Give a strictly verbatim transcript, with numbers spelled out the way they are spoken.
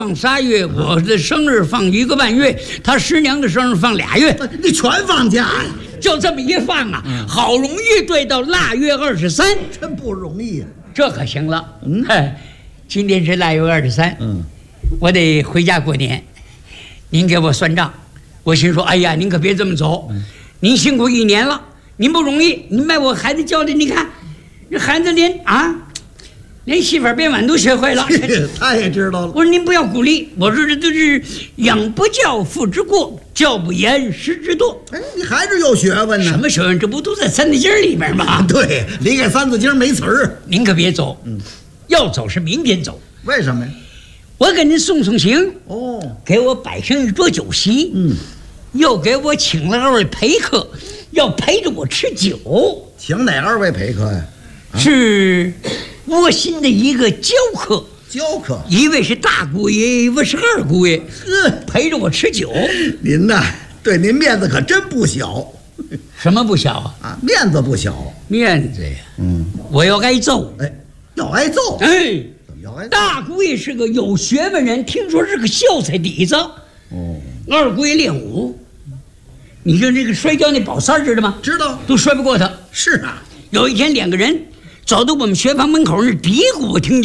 放仨月，我的生日放一个半月，他师娘的生日放俩月， 你全放假呀？ 就这么一放啊，嗯、好容易对到腊月二十三， 真不容易呀、啊。 这可行了，嗯，今天是腊月二十三，嗯，我得回家过年，您给我算账。我心说，哎呀，您可别这么走，嗯、您辛苦一年了，您不容易，您把我孩子教的，你看，这孩子连啊。连戏法编碗都学会了， 他也知道了。 我说您不要鼓励，我说这都是养不教父之过，教不严师之惰。 哎，你还是有学问呢。 什么学问？这不都在《三字经》里边吗？ 对，离开《三字经》没词儿。 您可别走，嗯，要走是明天走。 为什么呀？ 我给您送送行哦，给我摆上一桌酒席，嗯，又给我请了二位陪客，要陪着我吃酒。 请哪二位陪客呀？ 啊、是。窝心的一个教客， 教客， 一位是大姑爷，一位是二姑爷，呵，陪着我吃酒。 您呐，对您面子可真不小。 什么不小啊？ 啊，面子不小。 面子呀，嗯，我要挨揍。 哎，要挨揍？ 哎， 怎么要挨揍？ 大姑爷是个有学问人，听说是个秀才底子。哦，二姑爷练武，你说这个摔跤那宝三知道吗？ 知道， 都摔不过他。 是啊， 有一天两个人走到我们学房门口那嘀咕，我听见。